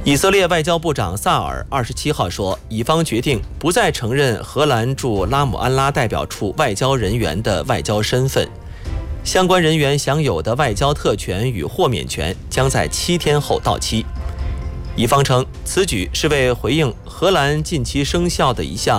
以色列外交部长萨尔27号说，以方决定不再承认荷兰驻拉姆安拉代表处外交人员的外交身份，相关人员享有的外交特权与豁免权将在7天后到期。以方称，此举是为回应荷兰近期生效的一项